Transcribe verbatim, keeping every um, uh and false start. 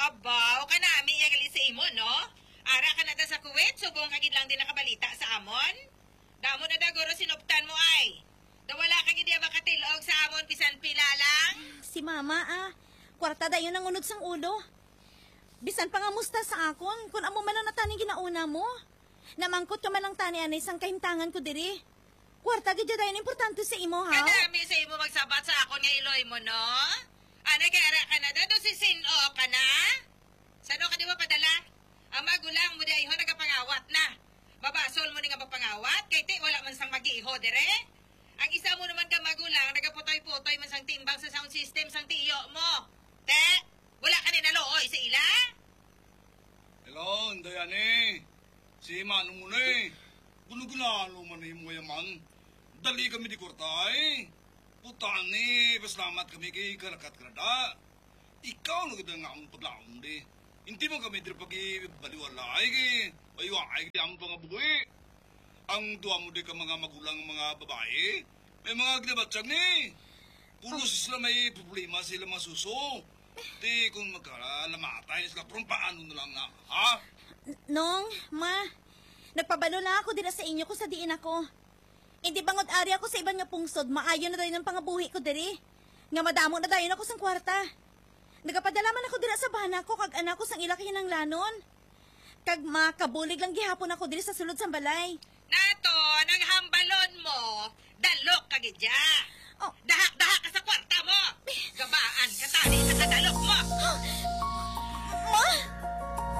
Abaw, kanami yung gali sa imo, no? Ara ka na ta sa Kuwait, subong kagid lang din nakabalita sa amon. Damo na daguro sinuptan mo ay. Dawala kagid ya makatilog sa amon bisan pila lang. Si mama ah, kwarta dayon ang unod sang ulo. Bisan pa nga musta sa akon, kung amo man ang nataning ginauna mo. Namangkot ka man lang tani anay sang kahimtangan ko diri. Kwarta gid dayon importante sa imo ha. Kanami sa imo magsabat sa akon nga iloy mo, no? Ano kay ara ka na dado si Sino ka na? Sano ka di mo padala? Ang magulang mo dahil nagapangawat na. Mabasol mo ni nga magpangawat, kay te wala man sang mag-iho dire. Ang isa mo naman ka magulang, nagaputoy-putoy man sang timbang sa sound system sang tiyo mo. Te, wala ka ni nalooy sa ila? Hello, Ndayane. Si Manong mo na eh. Gulo-gulalo man na yung mga yaman. Dali kami di kurtay. Putaan eh, paslamat kami kay karakat-karada. Ikaw nagda nga ang paglaong di. Hindi mo kami diri pag-baliwalay kay baywaay di ang mga bugoy. Ang duwa mo di ka mga magulang mga babae. May mga ginabatsag ni. Puro oh. Sila may problema sila masuso. Di kung magkalamatay sila, pero paano na lang nga, ha? Nong, ma, nagpabalo lang ako dira sa inyo ko sa diin ako. Hindi bangod ari ako sa ibang nga pungsod, maayo na dayon ng pangabuhi ko diri. Nga madamo na dayon ako sang kwarta. Nagapadala man ako dira sa bana ko kag anak ko sang ila kinanglanon. Kag makabulig lang gihapon ako diri sa sulod sang balay. Nato, nang hambalon mo, dalok ka gidya. Oh. Dahak-dahak ka sa kwarta mo. Gabaan ka tani sa kadalok mo. Ma!